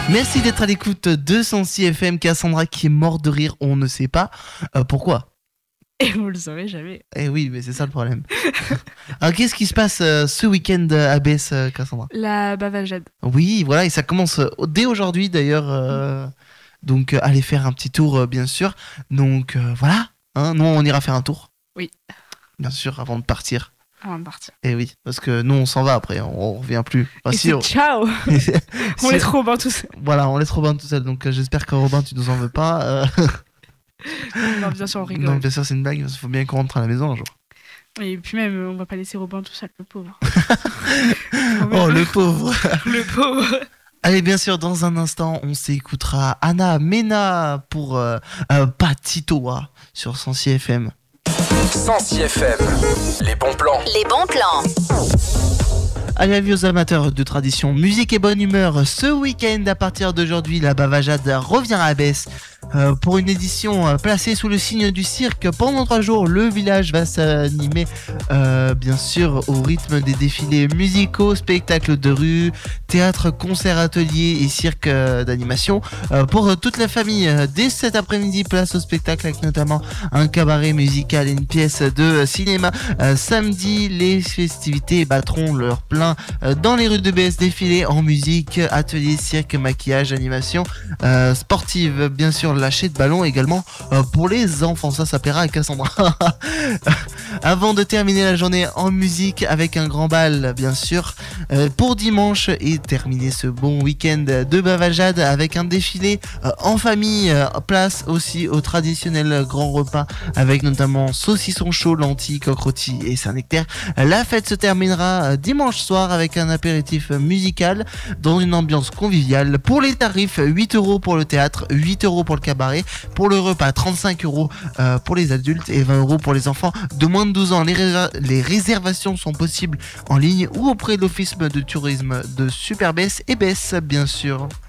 Merci d'être à l'écoute de 106 FM. Cassandra qui est morte de rire, on ne sait pas pourquoi. Et vous le saurez jamais. Eh oui, mais c'est ça le problème. Alors qu'est-ce qui se passe ce week-end à Besse, Cassandra? La bavajade. Oui, voilà, et ça commence dès aujourd'hui d'ailleurs. Donc allez faire un petit tour, bien sûr. Donc voilà, hein, nous on ira faire un tour. Oui. Bien sûr, avant de partir. Avant de partir. Eh oui, parce que nous on s'en va après, on revient plus. Enfin, Et c'est ciao. On laisse Robin tout seul. Voilà, on laisse Robin tout seul. Donc j'espère que Robin tu nous en veux pas. Non, bien sûr, on rigole. Non, bien sûr, c'est une blague. Il faut bien qu'on rentre à la maison un jour. Et puis même, on va pas laisser Robin tout seul, le pauvre. Oh, le pauvre. Le pauvre. Allez, bien sûr, dans un instant, on s'écoutera Anna Mena pour Patitoa sur 106 FM. 106 FM, les bons plans. Les bons plans. Allez, avis aux amateurs de tradition, musique et bonne humeur. Ce week-end, à partir d'aujourd'hui, la bavajade revient à Besse. Pour une édition placée sous le signe du cirque. Pendant 3 jours, le village va s'animer bien sûr au rythme des défilés musicaux, spectacles de rue, théâtre, concerts, ateliers et cirque d'animation pour toute la famille. Dès cet après-midi, place au spectacle avec notamment un cabaret musical et une pièce de cinéma. Samedi, les festivités battront leur plein dans les rues de BS, défilés en musique, ateliers, cirque, maquillage, animation sportive, bien sûr lâcher de ballon également pour les enfants, ça plaira à Cassandra. Avant de terminer la journée en musique avec un grand bal bien sûr pour dimanche et terminer ce bon week-end de bavajade avec un défilé en famille, place aussi au traditionnel grand repas avec notamment saucisson chaud, lentilles, coq rôti et Saint-Nectaire. La fête se terminera dimanche soir avec un apéritif musical dans une ambiance conviviale. Pour les tarifs, 8€ pour le théâtre, 8€ pour le cabaret, pour le repas 35€ pour les adultes et 20€ pour les enfants de moins de 12 ans. Les réservations sont possibles en ligne ou auprès de l'office de tourisme de Super Besse et Besse bien sûr.